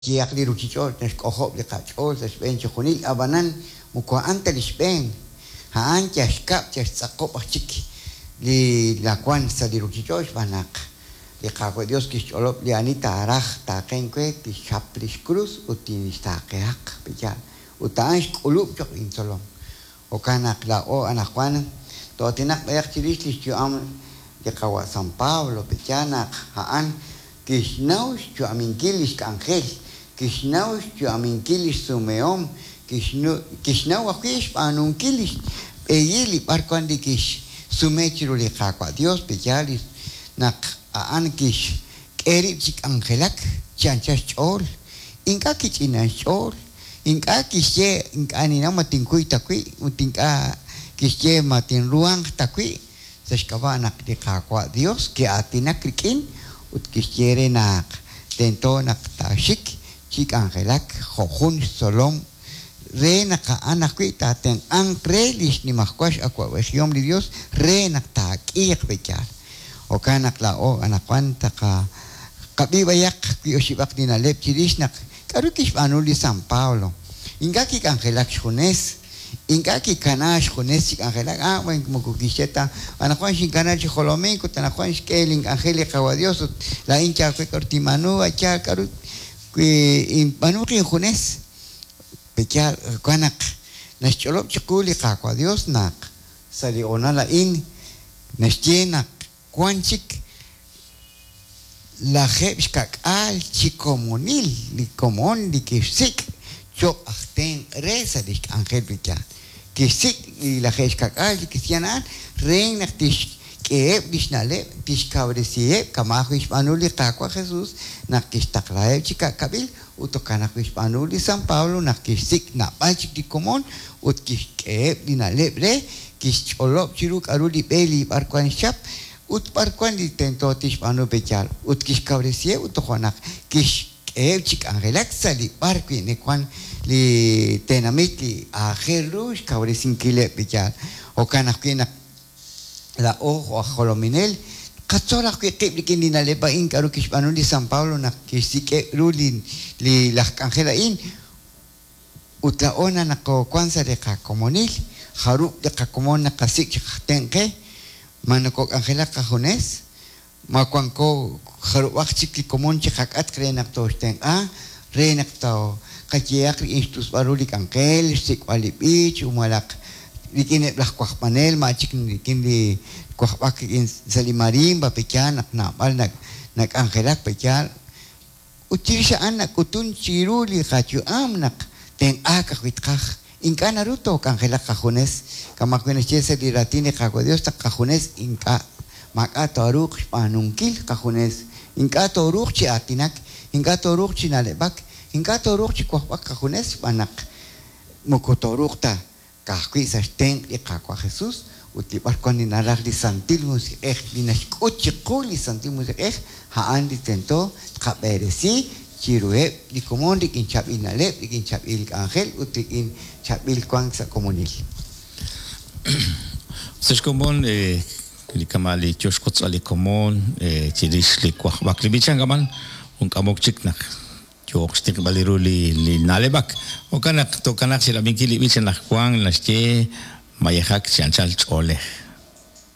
Kiak li ruchichol nes kohop li kachol ses ben chonil abanan muko ante lisben haan chashkap chasakop achik li lakwan sa li ruchichol banak li kago Dios kicholop li anita araj ta kenkwe ti chaplis cruz utin sta keak picha utan kulup chok insolom o kanak la o anakwan to tinak bayak chilis li chuam li kawa San Pablo pichana haan kisnaus chu aminkilis kangel Kisnaus chu aminkilis sumeom kisnau akish anunkilis eyili parkwandi kish sumechiro li kakwa Dios pechalis nak ankish erip chik angelak chanchas chol inka kichina chol inka kishe inka matinkuy takwi utinka kishe matin ruang takwi sashkabanak li kakwa Dios que atinak rikin ut kishere nak tento nak tashik Chik angelak, jojun solom, re naka anakuita ten ancrelis ni masquash aquavegiom li Dios, re nakta kiyak pechar. O kanak la o anakwanta ka kabibayak kioshibak dinalep chirisnak, karukish anuli San Pablo. Ingaki angelak junes, ingaki kanash junes chik angelak, wen mukukisheta, anakwan shinkanash jolomenko, tanakwan shkeling angelik Dios, la hincha fue cortimanu, achar karut. Que manuki junes pechar kanak nascholop chukuli kakwa Dios nak sali onala in naschena kwanchik la jebskak al chikomonil li komon li kisik chok achten reza dik angel pechar kisik la jebskak al kisianan rein naktish que bisnale pishkabresiye kamajo hispanuli takwa Jesús nakistaklae chika kabil utokana hispanuli San Pablo nakisik na pachik di komon utkiske dinale bre kischolop chiruk aruli beli parkwan shap ut parkwan di tento tispanu pechal utkiskabresiye utokonak kiske chik angelak sali parkwi nekwan li tenamiti a Jesús kabresin kile pechal okanakwina la ojo a Jolominel, Katsora que keplikin din alepa in karukish panuli San Pablo na kisike rulin li las canjera in utlaona na ko kwanza de kakomonil, haruk de kakomon na kasik tenke, manako angela kajones, makwanko haruak chikli komon chikakat krenak to ten a, renak to kachiak instus baruli kangkel, sik walipich, umalak Bikin belah kuah panel macik bikin di kuah pakai salimarim bapecan nak bal nak angkelak pecan uciri anak utun ciruli kacu nak teng akak witkah inka naruto angkelak kajunes kamakunes cese di ratine kago Dios tak kajunes inka maka toruk panungkil kajunes inka toruk ci atinak inka toruk ci nalebak inka toruk ci kuah pak kajunes panak mukotoruk ta Kahkui sasten di kakwa Jesús utibar kon di nalar di santilmus di naskuchikul di santilmus haan di tento kaberesi cirue di komon di kinchap inalep di kinchap il angel utikin chabil kwang sa komunil. Sech komon li kamali choskot ali komon ciris li kwah bak li bichang kaman ung kamok chiknak Jok stik baliru li nalebak. O kanak to kanak sila bingkili bisan nak kuang nasche mayahak siansal chole.